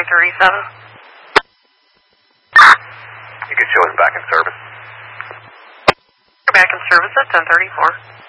You can show us back in service. You're back in service at 1034.